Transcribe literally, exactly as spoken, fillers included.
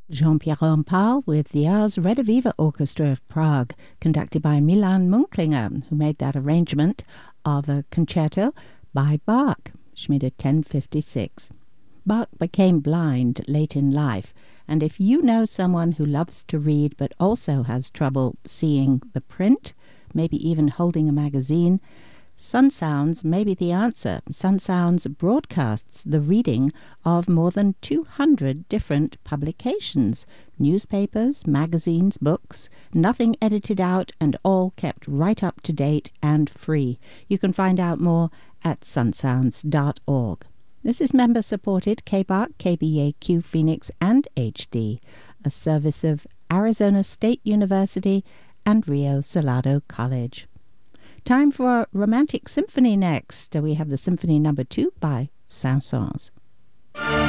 Jean-Pierre Rampal with the Ars Rediviva Orchestra of Prague, conducted by Milan Munklinger, who made that arrangement of a concerto by Bach, Schmidt ten fifty-six. Bach became blind late in life, and if you know someone who loves to read but also has trouble seeing the print, maybe even holding a magazine, Sun Sounds may be the answer. Sun Sounds broadcasts the reading of more than two hundred different publications, newspapers, magazines, books, nothing edited out and all kept right up to date and free. You can find out more at sun sounds dot org. This is member-supported K B A R C, K B A Q Phoenix, and H D, a service of Arizona State University and Rio Salado College. Time for a romantic symphony next. We have the Symphony Number Two by Saint-Saëns.